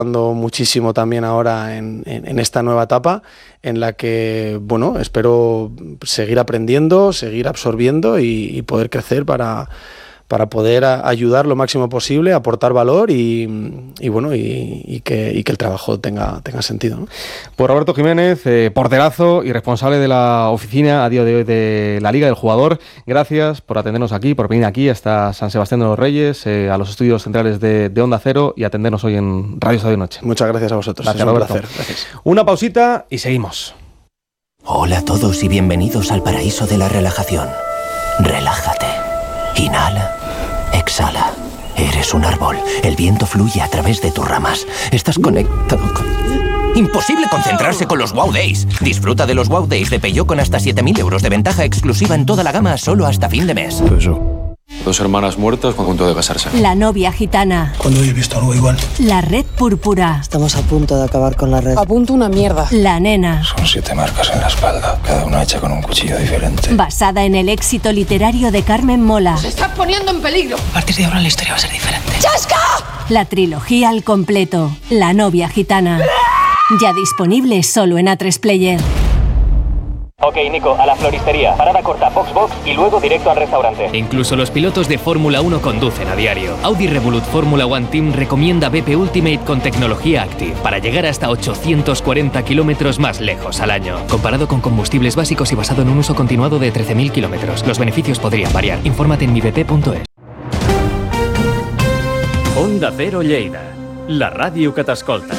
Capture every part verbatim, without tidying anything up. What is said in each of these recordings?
muchísimo también ahora en, en, en esta nueva etapa en la que, bueno, espero seguir aprendiendo, seguir absorbiendo y, y poder crecer para, para poder a, ayudar lo máximo posible, aportar valor y, y bueno, y, y, que, y que el trabajo tenga, tenga sentido, ¿no? Pues Roberto Jiménez, eh, porterazo y responsable de la oficina a día de hoy de la Liga del Jugador, gracias por atendernos aquí, por venir aquí hasta San Sebastián de los Reyes, eh, a los estudios centrales de, de Onda Cero y atendernos hoy en Radio Estadio Noche. Muchas gracias a vosotros. Gracias, es un Roberto. placer. Gracias. Una pausita y seguimos. Hola a todos y bienvenidos al paraíso de la relajación. Relájate. Inhala. Exhala. Eres un árbol. El viento fluye a través de tus ramas. Estás conectado con... Imposible concentrarse con los Wow Days. Disfruta de los Wow Days de Peugeot con hasta siete mil euros de ventaja exclusiva en toda la gama solo hasta fin de mes. Dos hermanas muertas a punto de casarse. La novia gitana. ¿Cuándo he visto algo igual? La red púrpura. Estamos a punto de acabar con la red. A punto una mierda. La nena. Son siete marcas en la espalda, cada una hecha con un cuchillo diferente. Basada en el éxito literario de Carmen Mola. ¡Se está poniendo en peligro! A partir de ahora la historia va a ser diferente. ¡Chasca! La trilogía al completo. La novia gitana. Ya disponible solo en A tres Player. Ok, Nico, a la floristería. Parada corta, Foxbox y luego directo al restaurante. Incluso los pilotos de Fórmula uno conducen a diario. Audi Revolut Fórmula One Team recomienda B P Ultimate con tecnología Active para llegar hasta ochocientos cuarenta kilómetros más lejos al año. Comparado con combustibles básicos y basado en un uso continuado de trece mil kilómetros. Los beneficios podrían variar. Infórmate en mi b p punto es. Onda Cero Lleida, la ràdio que t'escolta.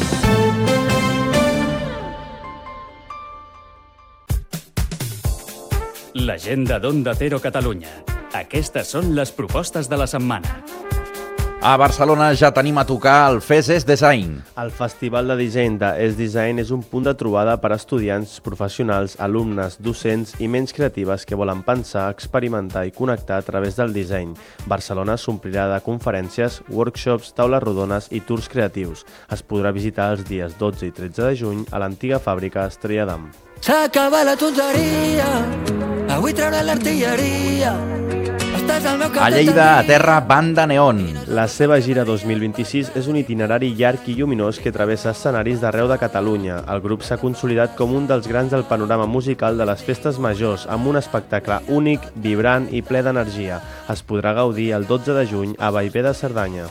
L'agenda d'Onda Cero Catalunya. Aquestes són les propostes de la setmana. A Barcelona ja tenim a tocar el Fes és Design. El Festival de Disseny de Es Design és un punt de trobada per a estudiants, professionals, alumnes, docents i ments creatives que volen pensar, experimentar i connectar a través del disseny. Barcelona s'omplirà de conferències, workshops, taules rodones i tours creatius. Es podrà visitar els dies dotze i tretze de juny a l'antiga fàbrica Estrella d'Am. S'acaba la tonteria, avui traurà l'artilleria. A Lleida, a terra, Banda Neon. La seva gira dos mil vint-i-sis és un itinerari llarg i lluminós que travessa escenaris d'arreu de Catalunya. El grup s'ha consolidat com un dels grans del panorama musical de les festes majors, amb un espectacle únic, vibrant i ple d'energia. Es podrà gaudir el dotze de juny a Bellver de Cerdanya.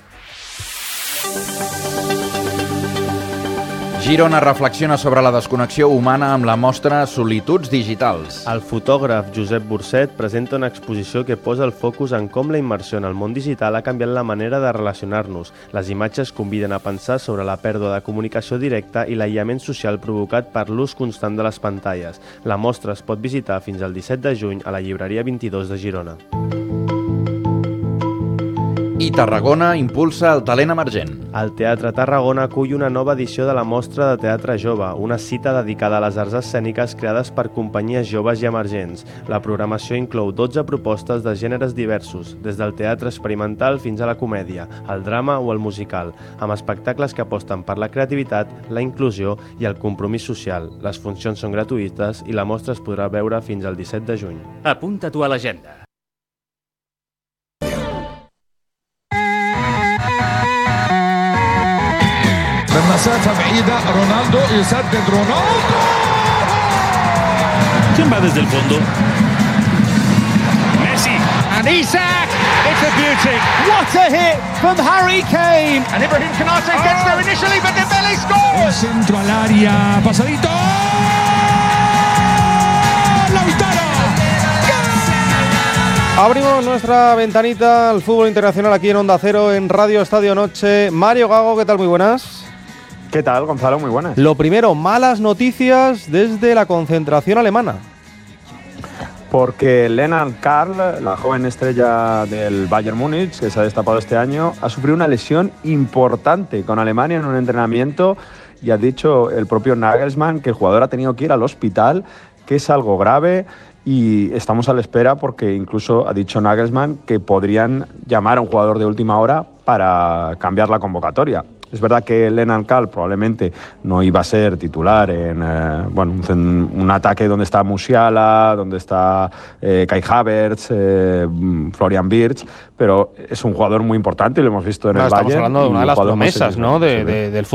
Girona reflexiona sobre la desconnexió humana amb la mostra Solituds Digitals. El fotògraf Josep Burcet presenta una exposició que posa el focus en com la immersió en el món digital ha canviat la manera de relacionar-nos. Les imatges conviden a pensar sobre la pèrdua de comunicació directa i l'aïllament social provocat per l'ús constant de les pantalles. La mostra es pot visitar fins al disset de juny a la llibreria vint-i-dos de Girona. I Tarragona impulsa el talent emergent. El Teatre Tarragona acull una nova edició de la Mostra de Teatre Jove, una cita dedicada a les arts escèniques creades per companyies joves i emergents. La programació inclou dotze propostes de gèneres diversos, des del teatre experimental fins a la comèdia, el drama o el musical, amb espectacles que aposten per la creativitat, la inclusió i el compromís social. Les funcions són gratuïtes i la mostra es podrà veure fins al disset de juny. Apunta-t'ho a l'agenda. مسافة بعيدة رونالدو يسدد رونالدو ¿Quién va desde el fondo? Messi and Isak, it's a beauty. What a hit from Harry Kane. And Ibrahim Konate oh. gets there initially, but Dembele scores. El centro al área, pasadito. Lautaro. Abrimos nuestra ventanita al fútbol internacional aquí en Onda Cero, en Radio Estadio Noche. Mario Gago, ¿qué tal? Muy buenas. ¿Qué tal, Gonzalo? Muy buenas. Lo primero, malas noticias desde la concentración alemana. Porque Lennart Karl, la joven estrella del Bayern Múnich, que se ha destapado este año, ha sufrido una lesión importante con Alemania en un entrenamiento y ha dicho el propio Nagelsmann que el jugador ha tenido que ir al hospital, que es algo grave y estamos a la espera porque incluso ha dicho Nagelsmann que podrían llamar a un jugador de última hora para cambiar la convocatoria. Es verdad que Lennart Kall probablemente no iba a ser titular en eh, bueno, un, un ataque donde está Musiala, donde está eh, Kai Havertz, eh, Florian Wirtz, pero es un jugador muy importante y lo hemos visto en no, el estamos Bayern. Estamos hablando de una de las promesas, ¿no? de, de, del